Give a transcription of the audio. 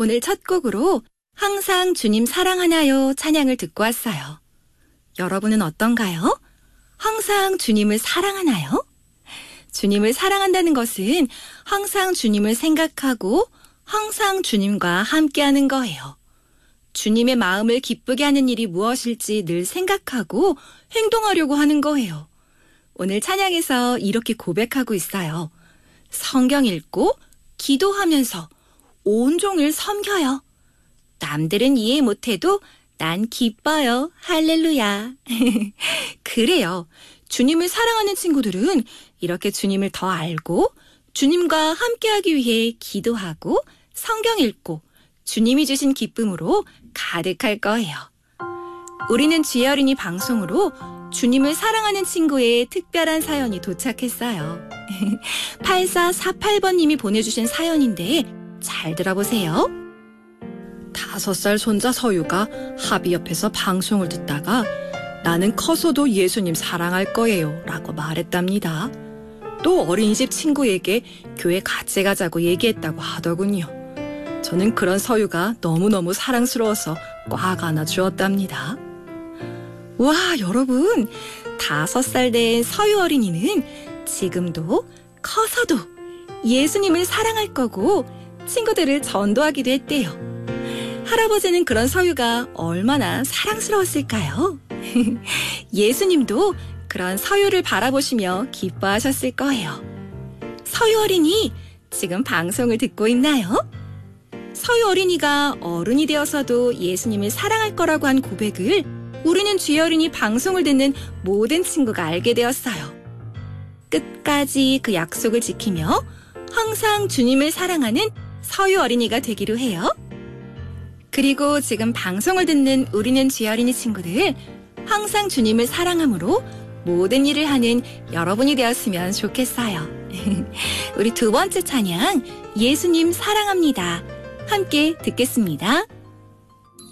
오늘 첫 곡으로 항상 주님 사랑하나요 찬양을 듣고 왔어요. 여러분은 어떤가요? 항상 주님을 사랑하나요? 주님을 사랑한다는 것은 항상 주님을 생각하고 항상 주님과 함께하는 거예요. 주님의 마음을 기쁘게 하는 일이 무엇일지 늘 생각하고 행동하려고 하는 거예요. 오늘 찬양에서 이렇게 고백하고 있어요. 성경 읽고 기도하면서 온종일 섬겨요. 남들은 이해 못해도 난 기뻐요. 할렐루야. 그래요. 주님을 사랑하는 친구들은 이렇게 주님을 더 알고 주님과 함께하기 위해 기도하고 성경 읽고 주님이 주신 기쁨으로 가득할 거예요. 우리는 주의 어린이 방송으로 주님을 사랑하는 친구의 특별한 사연이 도착했어요. 8448번님이 보내주신 사연인데 잘 들어보세요. 5살 손자 서유가 하비 옆에서 방송을 듣다가 나는 커서도 예수님 사랑할 거예요 라고 말했답니다. 또 어린이집 친구에게 교회 같이 가자고 얘기했다고 하더군요. 저는 그런 서유가 너무너무 사랑스러워서 꽉 안아주었답니다. 와, 여러분, 5살 된 서유 어린이는 지금도 커서도 예수님을 사랑할 거고 친구들을 전도하기도 했대요. 할아버지는 그런 서유가 얼마나 사랑스러웠을까요? 예수님도 그런 서유를 바라보시며 기뻐하셨을 거예요. 서유 어린이, 지금 방송을 듣고 있나요? 서유 어린이가 어른이 되어서도 예수님을 사랑할 거라고 한 고백을 우리는 주의 어린이 방송을 듣는 모든 친구가 알게 되었어요. 끝까지 그 약속을 지키며 항상 주님을 사랑하는 서유 어린이가 되기로 해요. 그리고 지금 방송을 듣는 우리는 주의 어린이 친구들, 항상 주님을 사랑함으로 모든 일을 하는 여러분이 되었으면 좋겠어요. 우리 두 번째 찬양, 예수님 사랑합니다. 함께 듣겠습니다.